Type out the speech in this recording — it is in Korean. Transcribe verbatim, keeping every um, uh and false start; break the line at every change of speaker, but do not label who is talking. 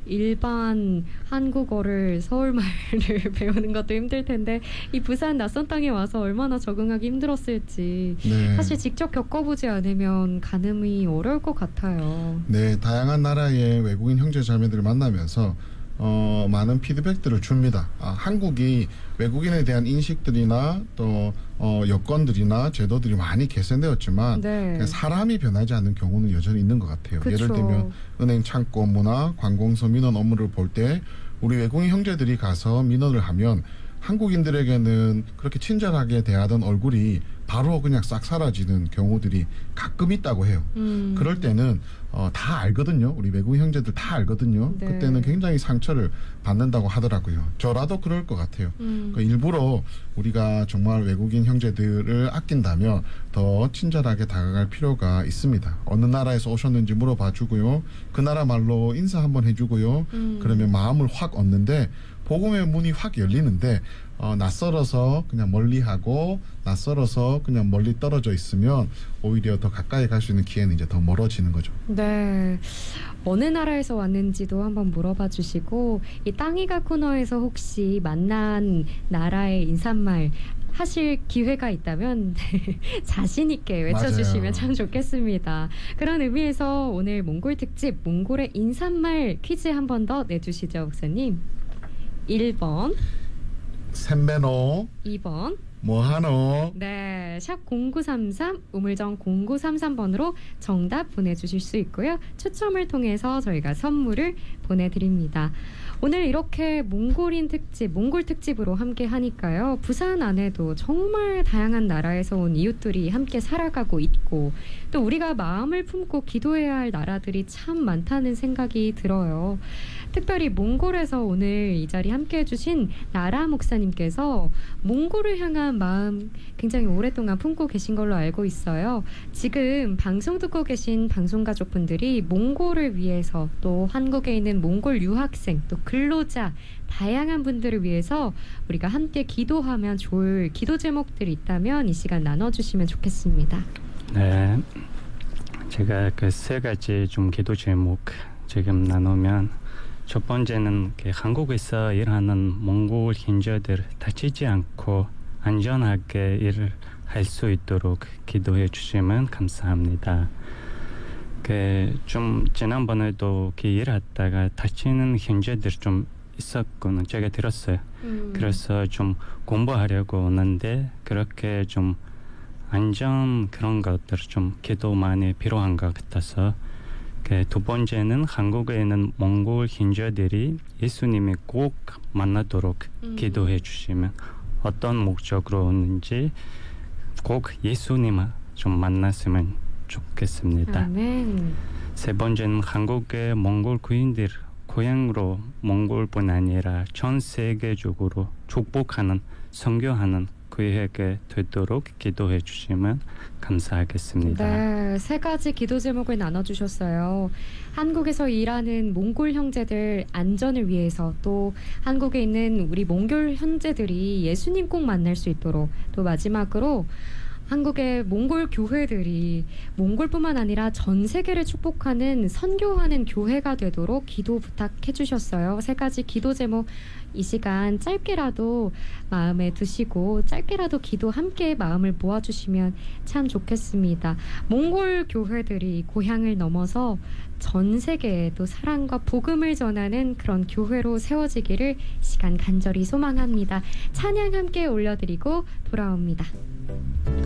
일반 한국어를 서울말을 배우는 것도 힘들 텐데 이 부산 낯선 땅에 와서 얼마나 적응하기 힘들었을지
네.
사실 직접 겪어보지 않으면 가늠이 어려울 것 같아요.
네, 다양한 나라의 외국인 형제 자매들을 만나면서 어, 많은 피드백들을 줍니다. 아, 한국이 외국인에 대한 인식들이나 또 어, 여건들이나 제도들이 많이 개선되었지만
네.
사람이 변하지 않는 경우는 여전히 있는 것 같아요.
그쵸.
예를 들면 은행 창구 업무나 관공서 민원 업무를 볼 때 우리 외국인 형제들이 가서 민원을 하면 한국인들에게는 그렇게 친절하게 대하던 얼굴이 바로 그냥 싹 사라지는 경우들이 가끔 있다고 해요.
음.
그럴 때는 어, 다 알거든요. 우리 외국인 형제들 다 알거든요.
네.
그때는 굉장히 상처를 받는다고 하더라고요. 저라도 그럴 것 같아요.
음.
그러니까 일부러 우리가 정말 외국인 형제들을 아낀다면 더 친절하게 다가갈 필요가 있습니다. 어느 나라에서 오셨는지 물어봐 주고요. 그 나라 말로 인사 한번 해주고요.
음.
그러면 마음을 확 얻는데 복음의 문이 확 열리는데 어, 낯설어서 그냥 멀리하고 낯설어서 그냥 멀리 떨어져 있으면 오히려 더 가까이 갈 수 있는 기회는 이제 더 멀어지는 거죠.
네. 어느 나라에서 왔는지도 한번 물어봐 주시고 이 땅이가 코너에서 혹시 만난 나라의 인사말 하실 기회가 있다면 자신 있게 외쳐주시면
맞아요.
참 좋겠습니다. 그런 의미에서 오늘 몽골 특집 몽골의 인사말 퀴즈 한 번 더 내주시죠, 목사님. 일 번,
셈베노
이 번,
뭐하노.
네, 샵 공구삼삼 우물정 공구삼삼 번으로 정답 보내주실 수 있고요. 추첨을 통해서 저희가 선물을 보내드립니다. 오늘 이렇게 몽골인 특집, 몽골 특집으로 함께 하니까요. 부산 안에도 정말 다양한 나라에서 온 이웃들이 함께 살아가고 있고 또 우리가 마음을 품고 기도해야 할 나라들이 참 많다는 생각이 들어요. 특별히 몽골에서 오늘 이 자리 함께 해주신 나라 목사님께서 몽골을 향한 마음 굉장히 오랫동안 품고 계신 걸로 알고 있어요. 지금 방송 듣고 계신 방송가족분들이 몽골을 위해서 또 한국에 있는 몽골 유학생 또 근로자 다양한 분들을 위해서 우리가 함께 기도하면 좋을 기도 제목들이 있다면 이 시간 나눠주시면 좋겠습니다.
네, 제가 그 세 가지 좀 기도 제목 지금 나누면 첫 번째는 한국에서 일하는 몽골 형제들 다치지 않고 안전하게 일을 할 수 있도록 기도해 주시면 감사합니다. 그 좀 지난번에도 그 일하다가 다치는 형제들 좀 있었거든요. 제가 들었어요.
음.
그래서 좀 공부하려고 오는데 그렇게 좀 안전 그런 것들 좀 기도 많이 필요한 것 같아서 그 두 번째는 한국에 있는 몽골 형제들이 예수님이 꼭 만나도록
음.
기도해 주시면 어떤 목적으로 오는지 꼭 예수님을 좀 만났으면 좋겠습니다.
아멘.
세 번째는 한국의 몽골 구인들 고향으로 몽골뿐 아니라 전 세계적으로 축복하는 선교하는 기회가 되도록 기도해 주시면 감사하겠습니다.
네, 세 가지 기도 제목을 나눠주셨어요. 한국에서 일하는 몽골 형제들 안전을 위해서 또 한국에 있는 우리 몽골 형제들이 예수님 꼭 만날 수 있도록 또 마지막으로 한국의 몽골 교회들이 몽골뿐만 아니라 전 세계를 축복하는 선교하는 교회가 되도록 기도 부탁해 주셨어요. 세 가지 기도 제목 이 시간 짧게라도 마음에 두시고 짧게라도 기도 함께 마음을 모아주시면 참 좋겠습니다. 몽골 교회들이 고향을 넘어서 전 세계에 또 사랑과 복음을 전하는 그런 교회로 세워지기를 시간 간절히 소망합니다. 찬양 함께 올려드리고 돌아옵니다.